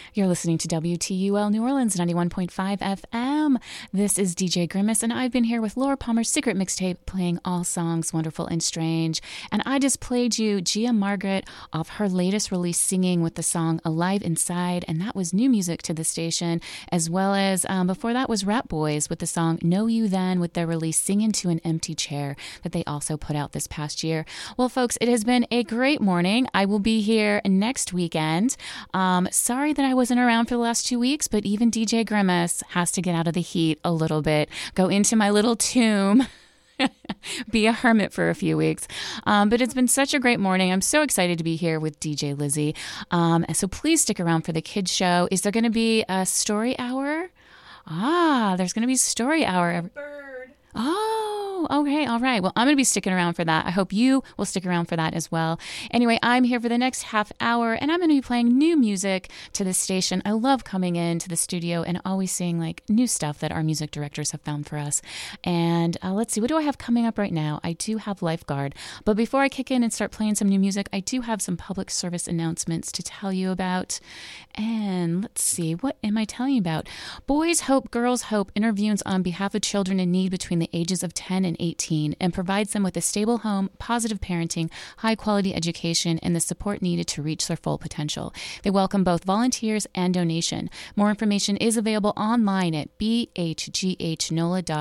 You're listening to WTUL New Orleans 91.5 FM. This is DJ Grimace, and I've been here with Laura Palmer's Secret Mixtape, playing all songs wonderful and strange. And I just played you Gia Margaret off her latest release, Singing, with the song Alive Inside, and that was new music to the station, as well as before that was Rap Boys with the song Know You Then, with their release Sing Into an Empty Chair that they also put out this past year. Well, folks, it has been a great morning. I will be here next weekend. Sorry that I wasn't around for the last 2 weeks, but even DJ Grimace has to get out of the heat a little bit, go into my little tomb, be a hermit for a few weeks. But it's been such a great morning. I'm so excited to be here with DJ Lizzie. So please stick around for the kids show. Is there going to be a story hour? There's going to be story hour. Oh, okay. All right. Well, I'm going to be sticking around for that. I hope you will stick around for that as well. Anyway, I'm here for the next half hour, and I'm going to be playing new music to the station. I love coming into the studio and always seeing like new stuff that our music directors have found for us. And let's see, what do I have coming up right now? I do have Lifeguard. But before I kick in and start playing some new music, I do have some public service announcements to tell you about. And let's see, what am I telling you about? Boys Hope, Girls Hope intervenes on behalf of children in need between the ages of 10 and 18 and provides them with a stable home, positive parenting, high-quality education, and the support needed to reach their full potential. They welcome both volunteers and donation. More information is available online at bhghnola.org.